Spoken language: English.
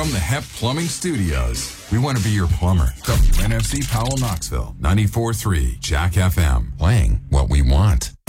From the HEP Plumbing Studios, we want to be your plumber. WNFC Powell Knoxville, 94.3 Jack FM, playing what we want.